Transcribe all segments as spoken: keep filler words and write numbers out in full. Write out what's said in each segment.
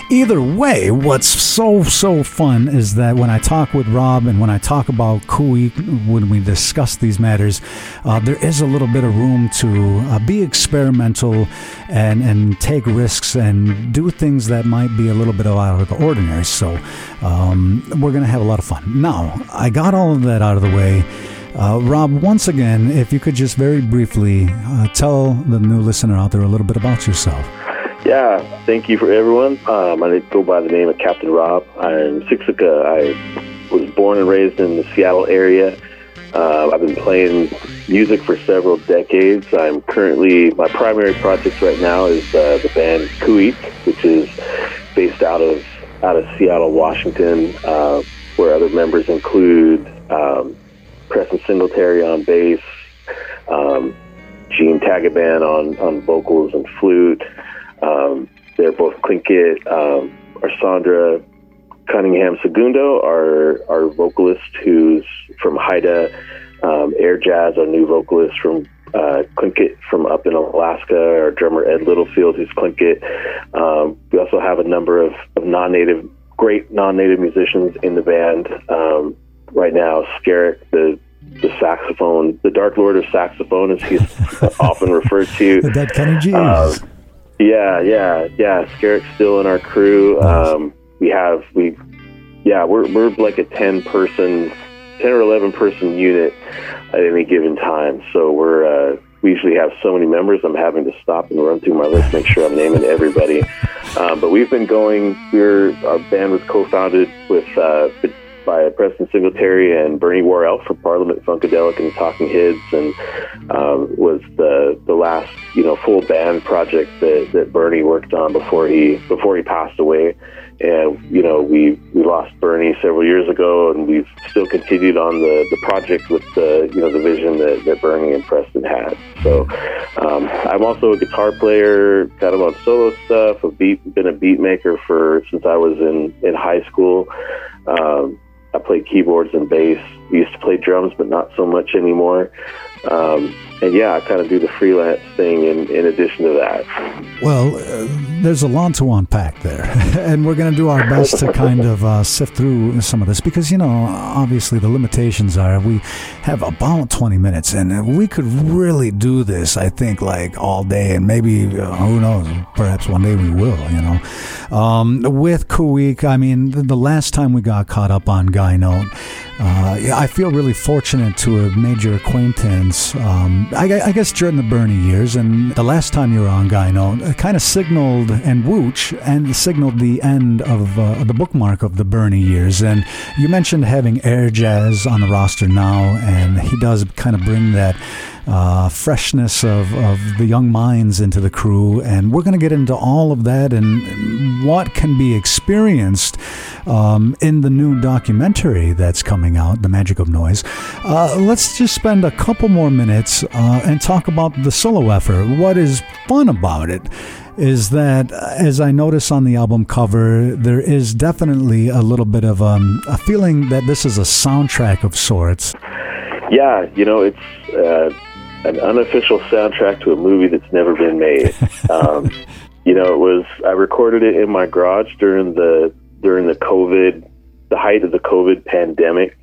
Either way, what's so, so fun is that when I talk with Rob and when I talk about Cooey, when we discuss these matters, uh, there is a little bit of room to uh, be experimental and, and take risks and do things that might be a little bit out of the ordinary. So um, we're going to have a lot of fun. Now, I got all of that out of the way. Uh, Rob, once again, if you could just very briefly uh, tell the new listener out there a little bit about yourself. Yeah, thank you for everyone. Um, I go by the name of Captain Rob. I'm Siksika. I was born and raised in the Seattle area. Uh, I've been playing music for several decades. I'm currently, my primary project right now is uh, the band Cooey, which is based out of out of Seattle, Washington, uh, where other members include um, Preston Singletary on bass, um, Gene Tagaban on, on vocals and flute. Um, they're both Tlingit. Um, our Sandra Cunningham Segundo, our our vocalist, who's from Haida. Um, Air Jazz, our new vocalist from uh, Tlingit from up in Alaska. Our drummer Ed Littlefield, who's Tlingit. Um, we also have a number of, of non-native, great non-native musicians in the band. Um, right now, Skerrick, the the saxophone, the Dark Lord of saxophone, as he's often referred to. The Dead Kenny G. Uh, yeah, yeah, yeah. Skerrick's still in our crew. Um, we have, we, yeah, we're we're like a ten person, ten or eleven person unit at any given time. So we're uh, we usually have so many members. I'm having to stop and run through my list, make sure I'm naming everybody. Um, but we've been going. We're our band was co-founded with. Uh, by Preston Singletary and Bernie Worrell from Parliament Funkadelic and Talking Heads, and um, was the the last you know full band project that, that Bernie worked on before he before he passed away. And you know we we lost Bernie several years ago, and we've still continued on the, the project with the you know the vision that, that Bernie and Preston had. So um, I'm also a guitar player, kind of on solo stuff. A beat, been a beat maker for since I was in in high school. Um, I play keyboards and bass. We used to play drums, but not so much anymore. Um, and yeah, I kind of do the freelance thing in, in addition to that. Well, uh, there's a lot to unpack there. And we're going to do our best to kind of uh, sift through some of this because, you know, obviously the limitations are we have about twenty minutes and we could really do this, I think, like all day. And maybe, uh, who knows, perhaps one day we will, you know. Um, with Cooey, I mean, the, the last time we got caught up on Guy Note, uh, I feel really fortunate to have made your acquaintance, um, I, I guess, during the Bernie years. And the last time you were on Guy Note, it kind of signaled and whoosh and signaled the end of uh, the bookmark of the Bernie years. And you mentioned having Air Jazz on the roster now, and he does kind of bring that Uh, freshness of, of the young minds into the crew, and we're going to get into all of that and what can be experienced um, in the new documentary that's coming out, The Magic of Noise. Uh, let's just spend a couple more minutes uh, and talk about the solo effort. What is fun about it is that, as I notice on the album cover, there is definitely a little bit of um, a feeling that this is a soundtrack of sorts. Yeah, you know, it's uh, an unofficial soundtrack to a movie that's never been made. Um, you know, it was, I recorded it in my garage during the, during the COVID, the height of the COVID pandemic.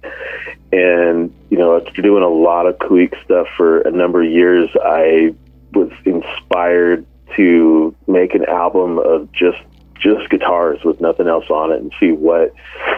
And, you know, after doing a lot of Cooey stuff for a number of years, I was inspired to make an album of just, just guitars with nothing else on it and see what,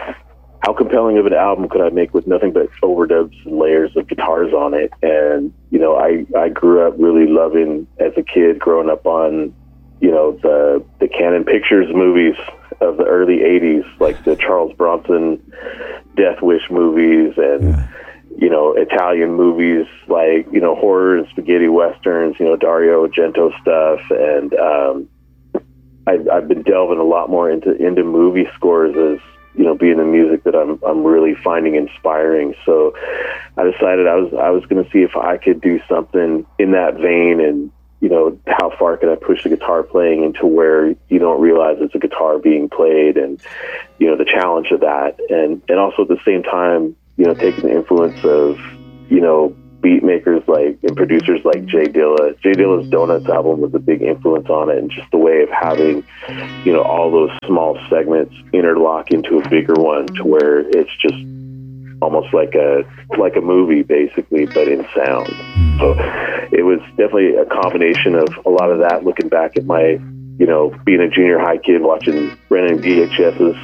how compelling of an album could I make with nothing but overdubs and layers of guitars on it? And, you know, I, I grew up really loving, as a kid, growing up on, you know, the, the Canon Pictures movies of the early eighties, like the Charles Bronson Death Wish movies and, yeah. you know, Italian movies like, you know, horror and spaghetti westerns, you know, Dario Argento stuff. And um, I've, I've been delving a lot more into, into movie scores as, you know, being the music that I'm I'm really finding inspiring. So I decided I was I was going to see if I could do something in that vein, and you know, how far can I push the guitar playing into where you don't realize it's a guitar being played, and you know, the challenge of that, and and also at the same time, you know, taking the influence of, you know, beat makers like and producers like Jay Dilla. Jay Dilla's Donuts album was a big influence on it, and just the way of having, you know, all those small segments interlock into a bigger one to where it's just almost like a like a movie basically, but in sound. So it was definitely a combination of a lot of that, looking back at my, you know, being a junior high kid watching renting V H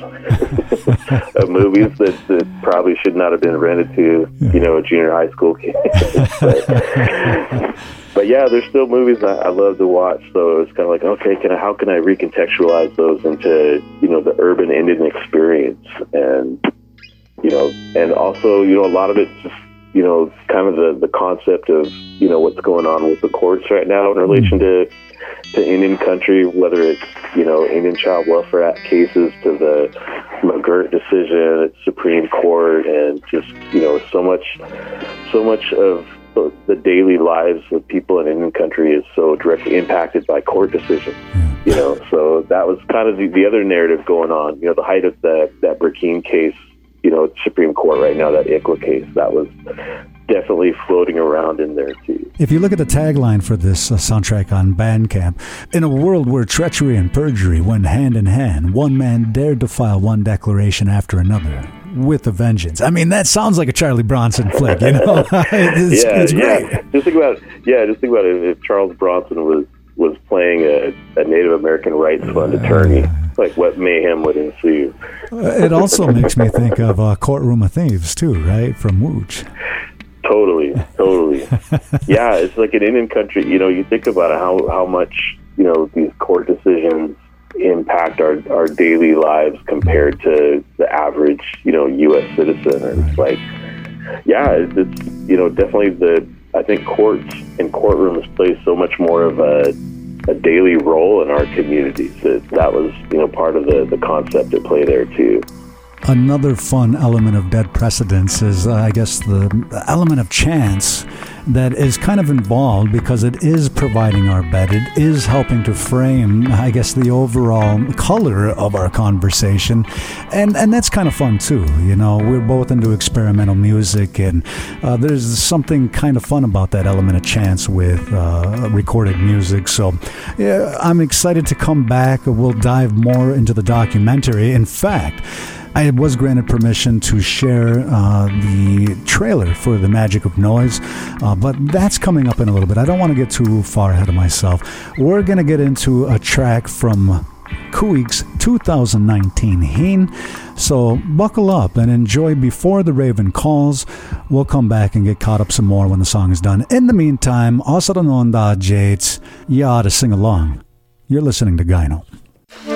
S's of movies that, that probably should not have been rented to, you know, a junior high school kid. but, but yeah, there's still movies I, I love to watch. So it's kind of like, okay, can I, how can I recontextualize those into, you know, the urban Indian experience? And, you know, and also, you know, a lot of it's just, you know, kind of the, the concept of, you know, what's going on with the courts right now in relation to to Indian country, whether it's, you know, Indian Child Welfare Act cases to the McGirt decision at Supreme Court, and just, you know, so much, so much of the, the daily lives of people in Indian country is so directly impacted by court decisions, you know. So that was kind of the, the other narrative going on, you know, the height of the, that Burkeen case, you know, Supreme Court right now, that I C W A case, that was definitely floating around in there too. If you look at the tagline for this uh, soundtrack on Bandcamp, in a world where treachery and perjury went hand in hand, one man dared to file one declaration after another with a vengeance. I mean, that sounds like a Charlie Bronson flick, you know? it's, yeah, it's great. Yeah. Just think about, yeah, just think about it. If Charles Bronson was was playing a, a Native American rights fund attorney, like what mayhem would ensue. Uh, it also makes me think of uh, Courtroom of Thieves too, right? From Wooch. Totally, totally. Yeah, it's like an Indian country. You know, you think about it, how how much, you know, these court decisions impact our, our daily lives compared to the average, you know, U S citizen. And it's like, yeah, it's, it's, you know, definitely the, I think courts and courtrooms play so much more of a, a daily role in our communities. That, that was, you know, part of the, the concept at play there too. Another fun element of Dead Precedents is, uh, I guess, the element of chance that is kind of involved, because it is providing our bed. It is helping to frame, I guess, the overall color of our conversation. And and that's kind of fun, too. You know, we're both into experimental music, and uh, there's something kind of fun about that element of chance with uh, recorded music. So yeah, I'm excited to come back. We'll dive more into the documentary. In fact, I was granted permission to share uh, the trailer for The Magic of Noise, uh, but that's coming up in a little bit. I don't want to get too far ahead of myself. We're going to get into a track from Kuweek's two thousand nineteen Heen, so buckle up and enjoy Before the Raven Calls. We'll come back and get caught up some more when the song is done. In the meantime, Osaranonda Jates, you ought to sing along. You're listening to Gyno.